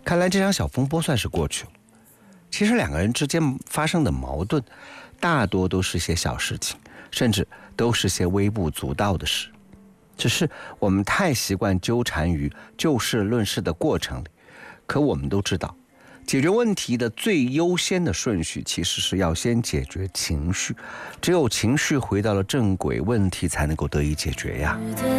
看来这场小风波算是过去了。其实两个人之间发生的矛盾大多都是些小事情，甚至都是些微不足道的事，只是我们太习惯纠缠于就事论事的过程里。可我们都知道，解决问题的最优先的顺序其实是要先解决情绪，只有情绪回到了正轨，问题才能够得以解决呀。